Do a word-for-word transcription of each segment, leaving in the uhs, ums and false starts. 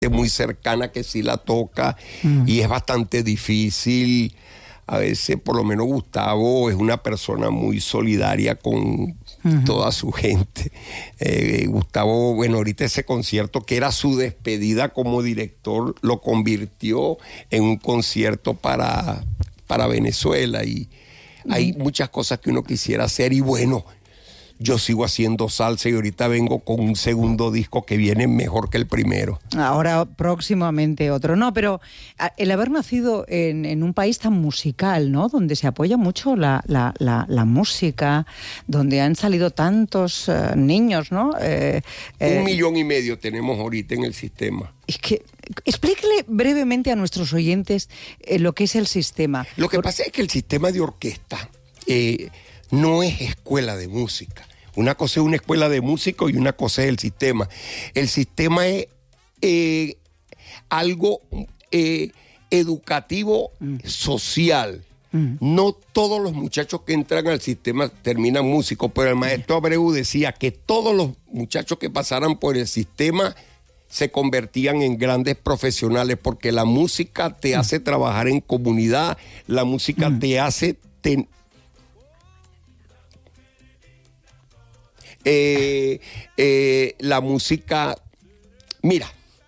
muy cercana que sí la toca Mm. y es bastante difícil. A veces, por lo menos Gustavo es una persona muy solidaria con Ujú. toda su gente. Eh, Gustavo, bueno, ahorita ese concierto que era su despedida como director, lo convirtió en un concierto para, para Venezuela y hay muchas cosas que uno quisiera hacer y bueno, yo sigo haciendo salsa y ahorita vengo con un segundo disco que viene mejor que el primero. Ahora próximamente otro. No, pero a, el haber nacido en, en un país tan musical, ¿no? Donde se apoya mucho la, la, la, la música, donde han salido tantos uh, niños, ¿no? Eh, eh, un millón y medio tenemos ahorita en el sistema. Es que, explíquele brevemente a nuestros oyentes eh, lo que es el sistema. Lo que Por... pasa es que el sistema de orquesta eh, no es escuela de música. Una cosa es una escuela de música y una cosa es el sistema. El sistema es eh, algo eh, educativo, mm. social. Mm. No todos los muchachos que entran al sistema terminan músicos, pero el maestro Abreu decía que todos los muchachos que pasaran por el sistema se convertían en grandes profesionales porque la música te mm. hace trabajar en comunidad, la música mm. te hace... Ten, Eh, eh, la música, mira,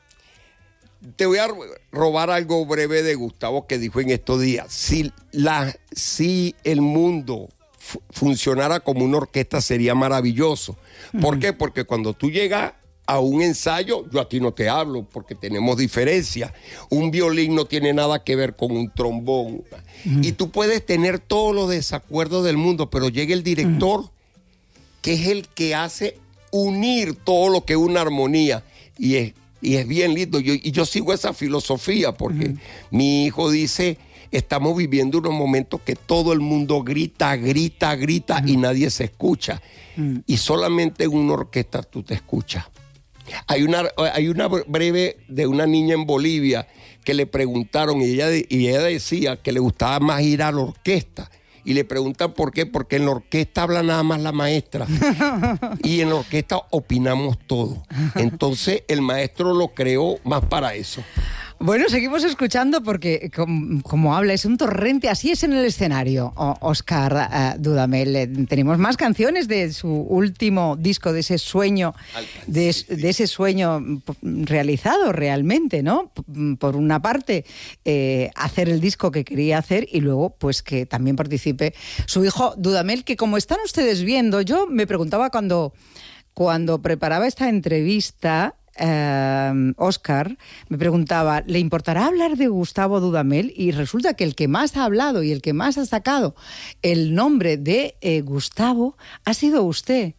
te voy a robar algo breve de Gustavo que dijo en estos días. Si, la, si el mundo fu- funcionara como una orquesta sería maravilloso. ¿Por uh-huh. qué? Porque cuando tú llegas a un ensayo, yo a ti no te hablo porque tenemos diferencias. Un violín no tiene nada que ver con un trombón. Uh-huh. Y tú puedes tener todos los desacuerdos del mundo, pero llega el director... Uh-huh. que es el que hace unir todo lo que es una armonía. Y es, y es bien lindo. Yo, y yo sigo esa filosofía porque uh-huh. mi hijo dice, estamos viviendo unos momentos que todo el mundo grita, grita, grita uh-huh. y nadie se escucha. Uh-huh. Y solamente en una orquesta tú te escuchas. Hay una, hay una breve de una niña en Bolivia que le preguntaron y ella, y ella decía que le gustaba más ir a la orquesta. Y le preguntan por qué, porque en la orquesta habla nada más la maestra. Y en la orquesta opinamos todo. Entonces el maestro lo creó más para eso. Bueno, seguimos escuchando porque, como, como habla, es un torrente, así es en el escenario, o, Óscar uh, Dudamel. Eh, tenemos más canciones de su último disco, de ese sueño, de, de ese sueño realizado realmente, ¿no? Por una parte, eh, hacer el disco que quería hacer y luego, pues, que también participe su hijo Dudamel, que como están ustedes viendo, yo me preguntaba cuando, cuando preparaba esta entrevista... Uh, Óscar me preguntaba, ¿le importará hablar de Gustavo Dudamel? Y resulta que el que más ha hablado y el que más ha sacado el nombre de eh, Gustavo ha sido usted.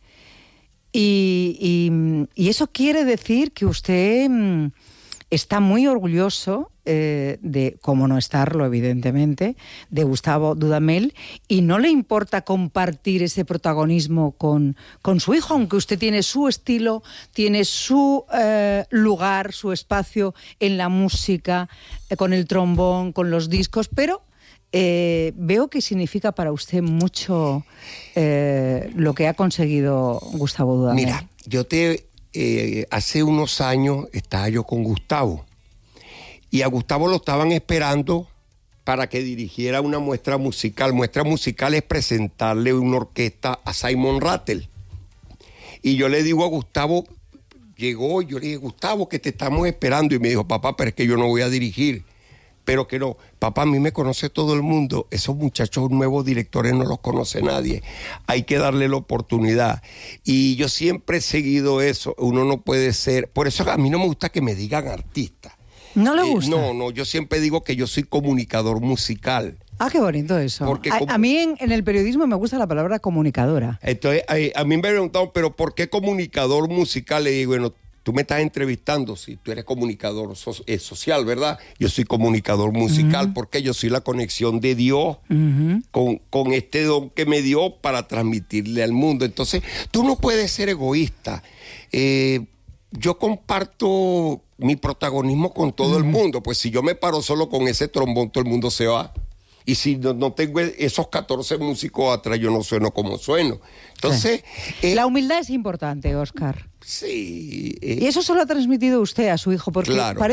Y, y, y eso quiere decir que usted mm, está muy orgulloso eh, de, cómo no estarlo evidentemente, de Gustavo Dudamel, y no le importa compartir ese protagonismo con, con su hijo, aunque usted tiene su estilo, tiene su eh, lugar, su espacio en la música, eh, con el trombón, con los discos, pero eh, veo que significa para usted mucho eh, lo que ha conseguido Gustavo Dudamel. Mira, yo te... Eh, hace unos años estaba yo con Gustavo y a Gustavo lo estaban esperando para que dirigiera una muestra musical. Muestra musical es presentarle una orquesta a Simon Rattle. Y yo le digo a Gustavo, llegó, yo le dije, Gustavo, que te estamos esperando. Y me dijo, papá, pero es que yo no voy a dirigir. Pero que no, papá, a mí me conoce todo el mundo, esos muchachos nuevos directores no los conoce nadie, hay que darle la oportunidad. Y yo siempre he seguido eso, uno no puede ser, por eso a mí no me gusta que me digan artista. ¿No le gusta? Eh, no, no, yo siempre digo que yo soy comunicador musical. Ah, qué bonito eso. Porque a, como... a mí en, en el periodismo me gusta la palabra comunicadora. Entonces, a, a mí me preguntaron, pero ¿por qué comunicador musical? Le digo, bueno, tú me estás entrevistando, si tú eres comunicador so, eh, social, ¿verdad? Yo soy comunicador musical, uh-huh. porque yo soy la conexión de Dios uh-huh. con, con este don que me dio para transmitirle al mundo. Entonces, tú no puedes ser egoísta. Eh, yo comparto mi protagonismo con todo uh-huh. el mundo, pues si yo me paro solo con ese trombón, todo el mundo se va. Y si no, no tengo esos catorce músicos atrás, yo no sueno como sueno. Entonces... Sí. Eh, la humildad es importante, Óscar. Sí. Eh. Y eso se lo ha transmitido usted a su hijo, porque Claro. parece